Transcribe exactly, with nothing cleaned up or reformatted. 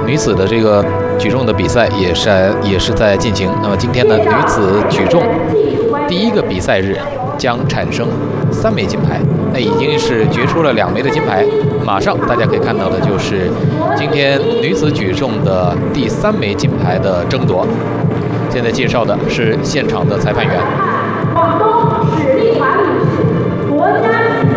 女子的这个举重的比赛也是在也是在进行。那么今天呢，女子举重第一个比赛日将产生三枚金牌，那已经是决出了两枚的金牌。马上大家可以看到的就是今天女子举重的第三枚金牌的争夺。现在介绍的是现场的裁判员。 广东市立华